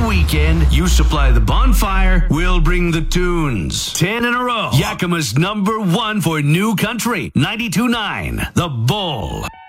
weekend, you supply the bonfire, we'll bring the tunes. 10 in a row. Yakima's #1 for New Country. 92.9 The Bull.